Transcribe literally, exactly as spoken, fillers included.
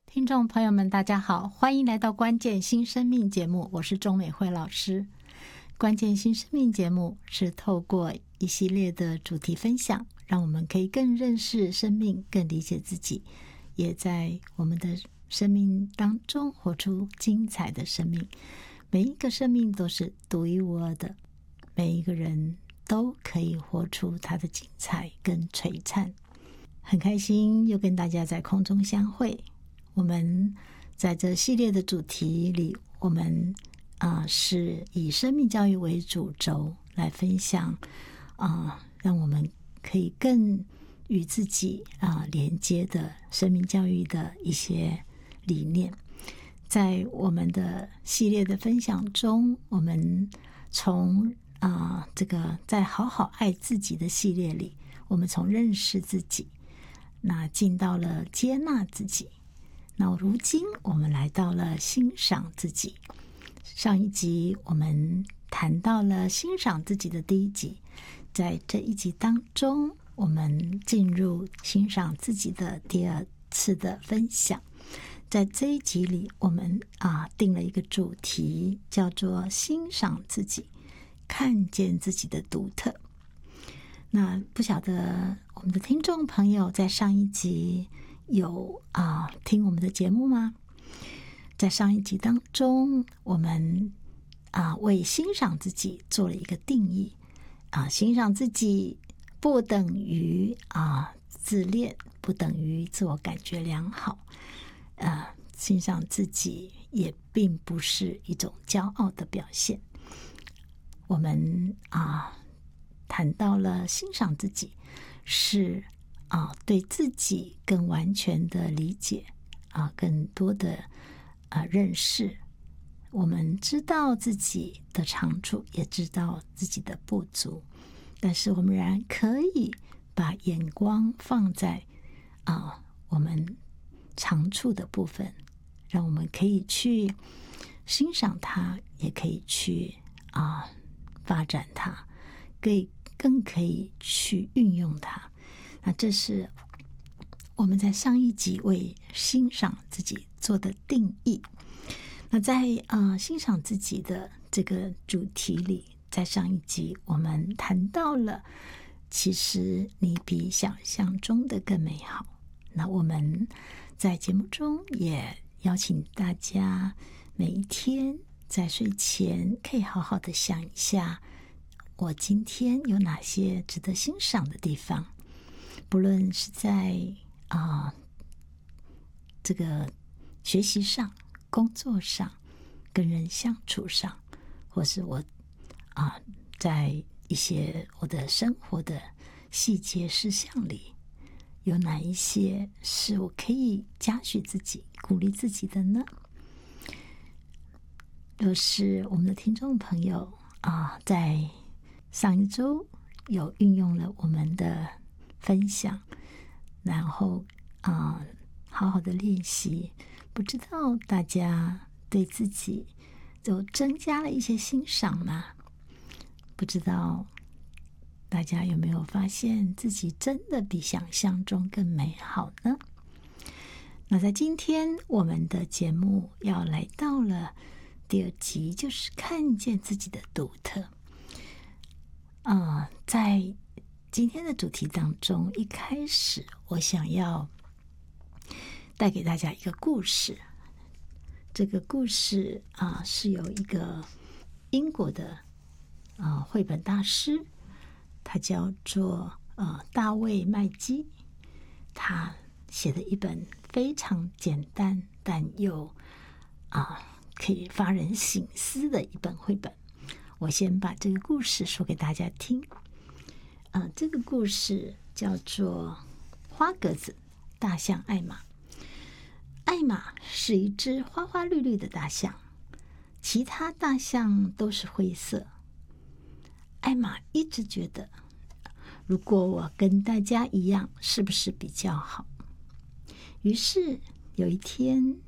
听众朋友们大家好，欢迎来到关键新生命节目，我是钟美惠老师。关键新生命节目是透过一系列的主题分享，让我们可以更认识生命，更理解自己，也在我们的生命当中活出精彩的生命。每一个生命都是独一无二的，每一个人都可以活出他的精彩跟璀璨。很开心又跟大家在空中相会。我们在这系列的主题里，我们啊、呃、是以生命教育为主轴来分享啊、呃，让我们可以更与自己啊、呃、连接的生命教育的一些理念。在我们的系列的分享中，我们从啊、呃、这个在好好爱自己的系列里，我们从认识自己，那进到了接纳自己。那如今我们来到了欣赏自己。上一集我们谈到了欣赏自己的第一集，在这一集当中，我们进入欣赏自己的第二次的分享。在这一集里，我们啊定了一个主题，叫做欣赏自己，看见自己的独特。那不晓得我们的听众朋友在上一集有啊听我们的节目吗？在上一集当中，我们啊为欣赏自己做了一个定义啊，欣赏自己不等于啊自恋，不等于自我感觉良好，啊，欣赏自己也并不是一种骄傲的表现。我们啊谈到了欣赏自己是啊，对自己更完全的理解啊，更多的啊认识。我们知道自己的长处，也知道自己的不足，但是我们仍然可以把眼光放在啊我们长处的部分，让我们可以去欣赏它，也可以去啊发展它，可以更可以去运用它。那这是我们在上一集为欣赏自己做的定义。那在呃欣赏自己的这个主题里，在上一集我们谈到了，其实你比想象中的更美好。那我们在节目中也邀请大家每一天在睡前可以好好的想一下，我今天有哪些值得欣赏的地方。不论是在啊、呃、这个学习上、工作上、跟人相处上，或是我啊、呃、在一些我的生活的细节事项里，有哪一些是我可以嘉许自己、鼓励自己的呢？若是我们的听众朋友啊、呃，在上一周有运用了我们的分享，然后啊、呃，好好的练习，不知道大家对自己就增加了一些欣赏吗？不知道大家有没有发现自己真的比想象中更美好呢？那在今天我们的节目要来到了第二集，就是看见自己的独特。啊、呃，在今天的主题当中，一开始我想要带给大家一个故事。这个故事啊、呃，是有一个英国的啊、呃、绘本大师，他叫做呃大卫麦基，他写的一本非常简单但又啊、呃、可以发人省思的一本绘本。我先把这个故事说给大家听。啊、呃，这个故事叫做花格子大象艾玛。艾玛是一只花花绿绿的大象，其他大象都是灰色。艾玛一直觉得，如果我跟大家一样，是不是比较好？于是有一天，